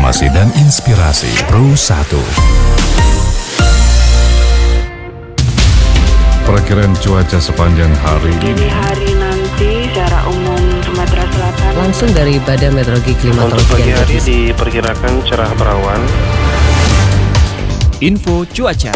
informasi dan inspirasi Pro 1. Perkiraan cuaca sepanjang hari Jadi hari nanti secara umum Sumatera Selatan Langsung dari Badan Meteorologi Untuk Klimatologi pagi dan hari diperkirakan cerah berawan. Info cuaca.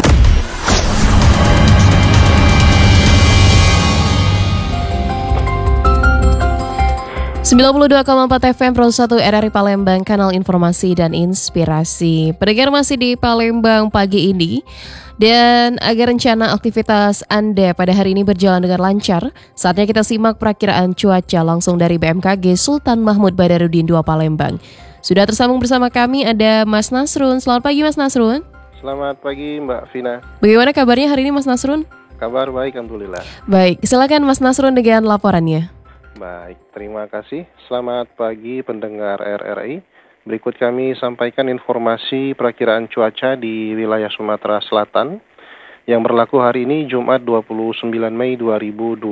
.4 FM Pro 1 RRI Palembang, kanal informasi dan inspirasi. Pendengar masih di Palembang pagi ini. Dan agar rencana aktivitas Anda pada hari ini berjalan dengan lancar, saatnya kita simak perakiraan cuaca langsung dari BMKG Sultan Mahmud Badarudin II Palembang. Sudah tersambung bersama kami ada Mas Nasrun. Selamat pagi Mas Nasrun. Selamat pagi Mbak Vina. Bagaimana kabarnya hari ini Mas Nasrun? Kabar baik, alhamdulillah. Baik, silakan Mas Nasrun dengan laporannya. Baik, terima kasih. Selamat pagi pendengar RRI. Berikut kami sampaikan informasi perakiraan cuaca di wilayah Sumatera Selatan yang berlaku hari ini Jumat 29 Mei 2026.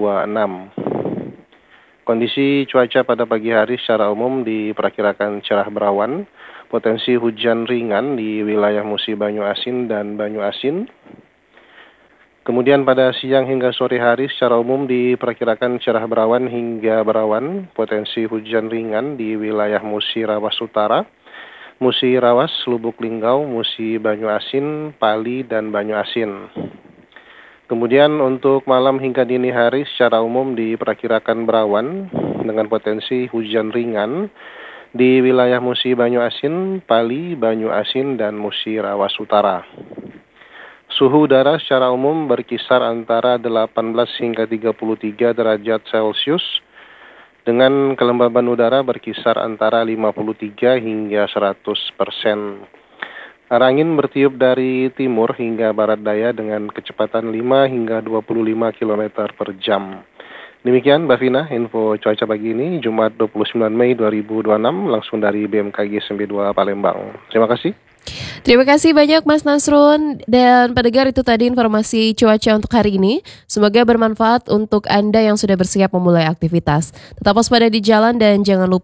Kondisi cuaca pada pagi hari secara umum diperkirakan cerah berawan, potensi hujan ringan di wilayah Musi Banyu Asin dan Banyu Asin. Kemudian pada siang hingga sore hari secara umum diperkirakan cerah berawan hingga berawan, potensi hujan ringan di wilayah Musi Rawas Utara, Musi Rawas, Lubuk Linggau, Musi Banyu Asin, Pali, dan Banyu Asin. Kemudian untuk malam hingga dini hari secara umum diperkirakan berawan dengan potensi hujan ringan di wilayah Musi Banyu Asin, Pali, Banyu Asin, dan Musi Rawas Utara. Suhu udara secara umum berkisar antara 18 hingga 33 derajat Celcius dengan kelembaban udara berkisar antara 53 hingga 100%. Arah angin bertiup dari timur hingga barat daya dengan kecepatan 5 hingga 25 km per jam. Demikian Mbak Vina, info cuaca pagi ini Jumat 29 Mei 2026 langsung dari BMKG SMB2 Palembang. Terima kasih. Terima kasih banyak Mas Nasrun. Dan pendengar, itu tadi informasi cuaca untuk hari ini. Semoga bermanfaat untuk Anda yang sudah bersiap memulai aktivitas. Tetap waspada di jalan dan jangan lupa